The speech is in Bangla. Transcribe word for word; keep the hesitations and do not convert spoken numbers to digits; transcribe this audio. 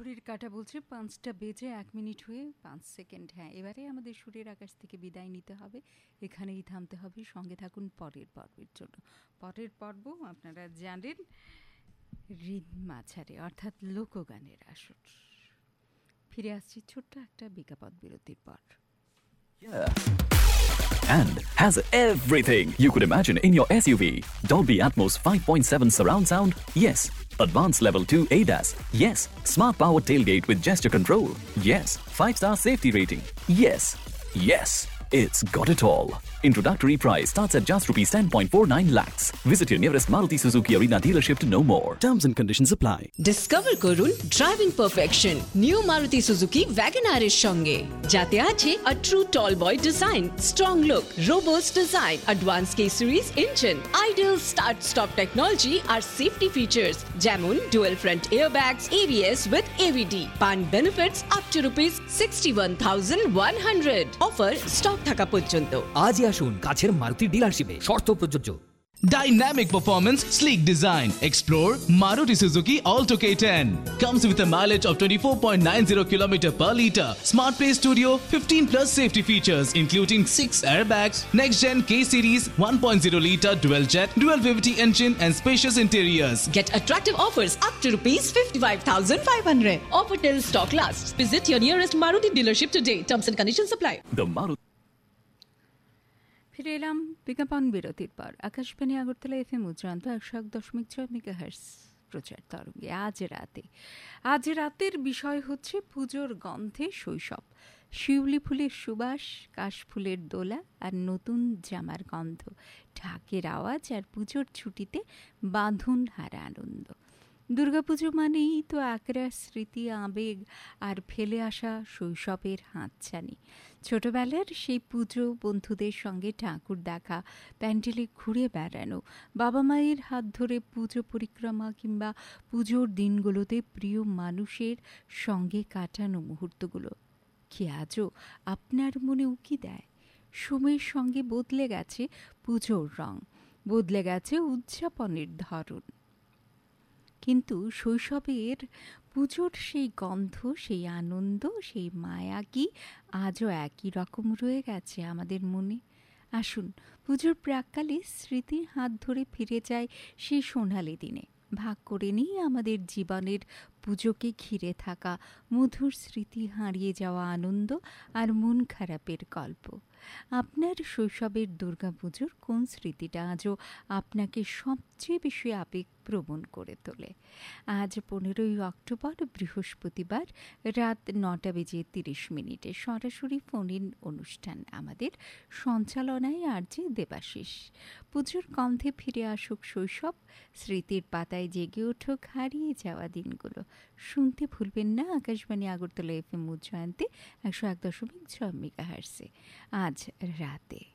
ঘড়ির কাঁটা বলছে পাঁচটা বেজে এক মিনিট হয়ে পাঁচ সেকেন্ড। হ্যাঁ, এবারে আমাদের সুরের আকাশ থেকে বিদায় নিতে হবে, এখানেই থামতে হবে। সঙ্গে থাকুন পরের পর্বের জন্য। পরের পর্ব আপনারা জানেন ঋণ মাঝারে, অর্থাৎ লোকগানের আসর। ফিরে আসছি ছোট্ট একটা বিজ্ঞাপন বিরতির পর। Yeah. And has everything you could imagine in your S U V. Dolby Atmos five point seven surround sound? Yes. Advanced level two A D A S? Yes. Smart power tailgate with gesture control? Yes. five star safety rating? Yes. Yes. It's got it all. Introductory price starts at just rupees ten point four nine lakhs. Visit your nearest Maruti Suzuki Arena dealership to know more. Terms and conditions apply. Discover করুন driving perfection new Maruti Suzuki WagonR এর সঙ্গে, যাতে আছে a true tall boy design, strong look, robust design, advanced K series engine, ideal start stop technology R safety features যেমন dual front airbags, A B S with A V D. পান benefits up to rupees sixty-one thousand one hundred. Offer stock থাকা পর্যন্ত। আজই আসুন কাছের মারুতি ডিলারশিপে, শর্ত প্রযোজ্য। Dynamic performance, sleek design. Explore Maruti Suzuki Alto K ten. Comes with a mileage of twenty-four point nine zero kilometers per liter. Smart Play Studio, fifteen plus safety features including six airbags, next gen K series one point zero liter dual jet, dual V V T engine and spacious interiors. Get attractive offers up to rupees fifty-five thousand five hundred. Offer till stock lasts. Visit your nearest Maruti dealership today. Terms and conditions apply. The Maruti ফিরে এলাম বিজ্ঞাপন বিরতির পর। আকাশবাণী আগরতলা এফ এম উচ্চান্ত একশো এক দশমিক ছয় মেগাহার্টজ প্রচার তরঙ্গে আজ রাতে আজ রাতের বিষয় হচ্ছে পুজোর গন্ধে শৈশব, শিউলি ফুলের সুবাস, কাশফুলের দোলা আর নতুন জামার গন্ধ, ঢাকের আওয়াজ আর পুজোর ছুটিতে বাঁধন হারা আনন্দ। দুর্গাপুজো মানেই তো একরা স্মৃতি, আবেগ আর ফেলে আসা শৈশবের হাতছানি। ছোটবেলার সেই পুজো, বন্ধুদের সঙ্গে ঠাকুর দেখা, প্যান্ডেলে ঘুরে বেড়ানো, বাবা মায়ের হাত ধরে পুজো পরিক্রমা কিংবা পুজোর দিনগুলোতে প্রিয় মানুষের সঙ্গে কাটানো মুহূর্তগুলো কি আজও আপনার মনে উকি দেয়? সময়ের সঙ্গে বদলে গেছে পুজোর রং, বদলে গেছে উদযাপনের ধরন, কিন্তু শৈশবের পুজোর সেই গন্ধ, সেই আনন্দ, সেই মায়া কি আজও একই রকম রয়ে গেছে আমাদের মনে? আসুন পুজোর প্রাক্কালে স্মৃতির হাত ধরে ফিরে যায় সেই সোনালি দিনে, ভাগ করে নিই আমাদের জীবনের পুজোকে ঘিরে থাকা মধুর স্মৃতি, হারিয়ে যাওয়া আনন্দ আর মন খারাপের গল্প। আপনার শৈশবের দুর্গাপুজোর কোন স্মৃতিটা আজও আপনাকে সবচেয়ে বেশি আবেগপ্রবণ করে তোলে? আজ পনেরোই অক্টোবর বৃহস্পতিবার রাত নটা বেজে তিরিশ মিনিটে সরাসরি ফোন ইন অনুষ্ঠান, আমাদের সঞ্চালনায় আর যে দেবাশিস। পুজোর গন্ধে ফিরে আসুক শৈশব, স্মৃতির পাতায় জেগে উঠুক হারিয়ে যাওয়া দিনগুলো। শুনতে ভুলবেন না আকাশবাণী আগরতলা এফ এম উচ্চান্তে একশো এক দশমিক ছয় মেগাহার্টজে আজ রাতে।